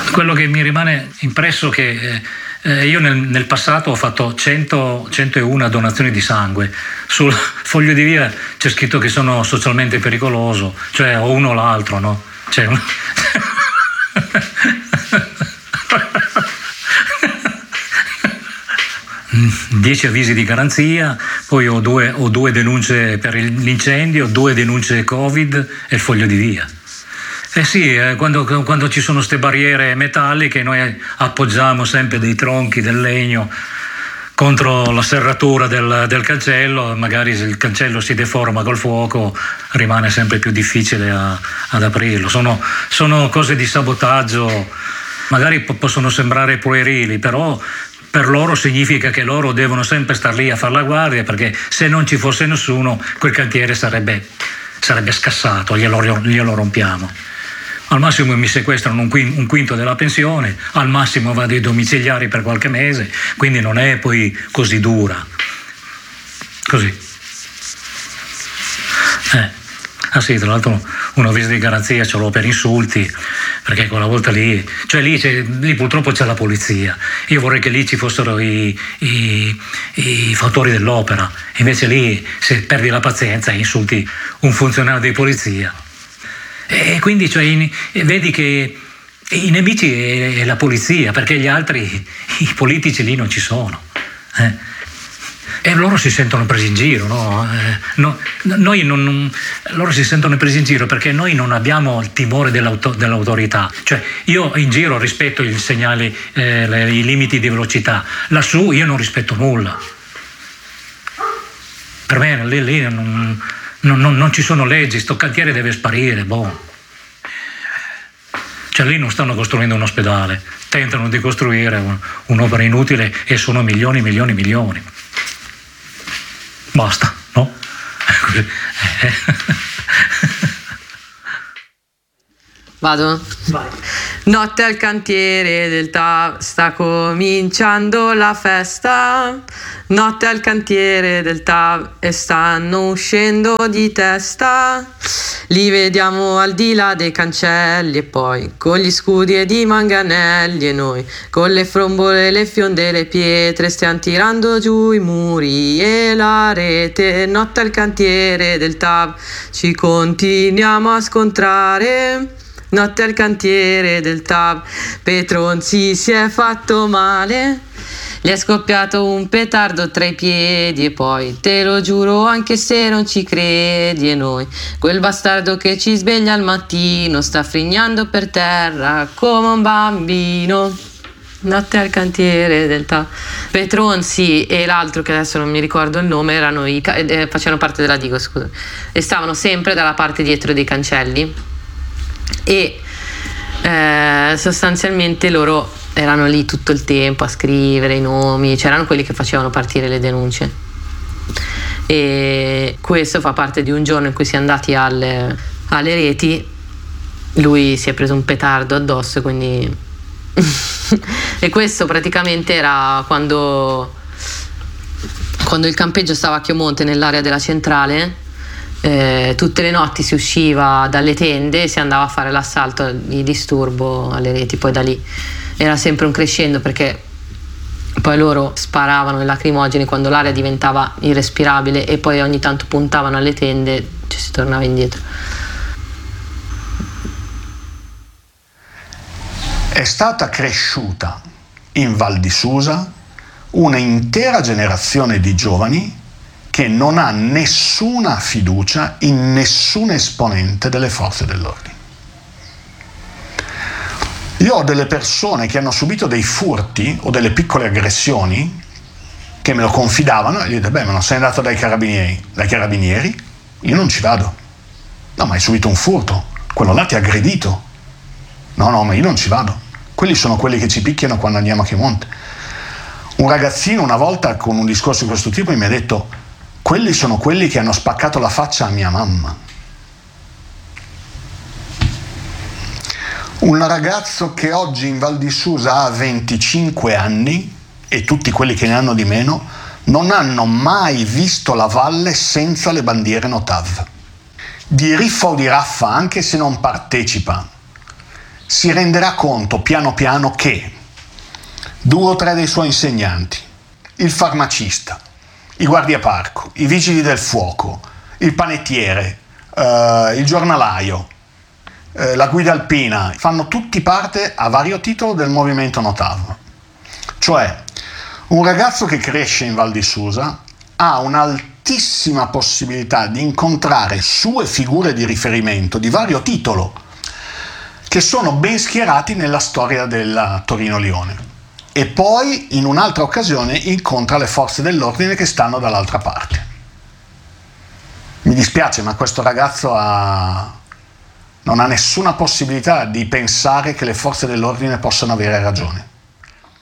Quello che mi rimane impresso è che io nel passato ho fatto 101 donazioni di sangue. Sul foglio di via c'è scritto che sono socialmente pericoloso, cioè o uno o l'altro, no? Cioè, 10 avvisi di garanzia, poi ho due denunce per l'incendio, 2 denunce Covid e il foglio di via. Eh sì, quando ci sono ste barriere metalliche noi appoggiamo sempre dei tronchi del legno contro la serratura del cancello, magari se il cancello si deforma col fuoco rimane sempre più difficile ad aprirlo. Sono cose di sabotaggio, magari possono sembrare puerili, però per loro significa che loro devono sempre star lì a fare la guardia, perché se non ci fosse nessuno quel cantiere sarebbe scassato, glielo rompiamo. Al massimo mi sequestrano un quinto della pensione, al massimo vado ai domiciliari per qualche mese, quindi non è poi così dura. Così. Ah sì, tra l'altro un avviso di garanzia ce l'ho per insulti, perché quella volta lì, cioè lì purtroppo c'è la polizia. Io vorrei che lì ci fossero i fautori dell'opera, invece lì se perdi la pazienza insulti un funzionario di polizia. E quindi vedi che i nemici è la polizia, perché gli altri, i politici lì non ci sono. E loro si sentono presi in giro, no? Loro si sentono presi in giro perché noi non abbiamo il timore dell'autorità. Cioè io in giro rispetto i segnali, i limiti di velocità, lassù io non rispetto nulla. Per me lì non ci sono leggi, sto cantiere deve sparire, boh. Cioè lì non stanno costruendo un ospedale, tentano di costruire un'opera inutile e sono milioni. Basta, no? Vado? Vai. Notte al cantiere del TAV, sta cominciando la festa. Notte al cantiere del TAV e stanno uscendo di testa. Li vediamo al di là dei cancelli e poi con gli scudi ed i manganelli, e noi con le frombole, le fionde e le pietre stiamo tirando giù i muri e la rete. Notte al cantiere del TAV ci continuiamo a scontrare. Notte al cantiere del TAV, Petronzi si è fatto male. Gli è scoppiato un petardo tra i piedi e poi, te lo giuro anche se non ci credi, e noi, quel bastardo che ci sveglia al mattino, sta frignando per terra come un bambino. Notte al cantiere del TAV. Petronzi e l'altro che adesso non mi ricordo il nome facevano parte della Digo, scusa, e stavano sempre dalla parte dietro dei cancelli. E sostanzialmente loro erano lì tutto il tempo a scrivere i nomi, c'erano quelli che facevano partire le denunce, e questo fa parte di un giorno in cui si è andati alle reti. Lui si è preso un petardo addosso, quindi e questo praticamente era quando il campeggio stava a Chiomonte, nell'area della centrale. Tutte le notti si usciva dalle tende e si andava a fare l'assalto di disturbo alle reti. Poi da lì era sempre un crescendo, perché poi loro sparavano i lacrimogeni quando l'area diventava irrespirabile e poi ogni tanto puntavano alle tende, cioè si tornava indietro. È stata cresciuta in Val di Susa una intera generazione di giovani che non ha nessuna fiducia in nessun esponente delle forze dell'ordine. Io ho delle persone che hanno subito dei furti o delle piccole aggressioni che me lo confidavano e gli ho detto: beh, ma non sei andato dai carabinieri? Dai carabinieri? Io non ci vado. No, ma hai subito un furto, quello là ti ha aggredito. No, ma io non ci vado. Quelli sono quelli che ci picchiano quando andiamo a Chiomonte. Un ragazzino una volta con un discorso di questo tipo mi ha detto: quelli sono quelli che hanno spaccato la faccia a mia mamma. Un ragazzo che oggi in Val di Susa ha 25 anni, e tutti quelli che ne hanno di meno non hanno mai visto la valle senza le bandiere Notav. Di riffa o di raffa, anche se non partecipa, si renderà conto piano piano che 2 o 3 dei suoi insegnanti, il farmacista, i guardiaparco, i vigili del fuoco, il panettiere, il giornalaio, la guida alpina, fanno tutti parte a vario titolo del movimento Notav. Cioè, un ragazzo che cresce in Val di Susa ha un'altissima possibilità di incontrare sue figure di riferimento di vario titolo che sono ben schierati nella storia del Torino-Lione. E poi in un'altra occasione incontra le forze dell'ordine che stanno dall'altra parte. Mi dispiace, ma questo ragazzo non ha nessuna possibilità di pensare che le forze dell'ordine possano avere ragione.